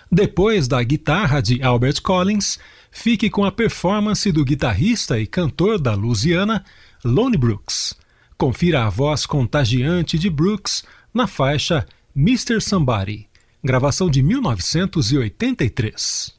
Depois da guitarra de Albert Collins, fique com a performance do guitarrista e cantor da Louisiana, Lonnie Brooks. Confira a voz contagiante de Brooks na faixa Mr. Somebody, gravação de 1983.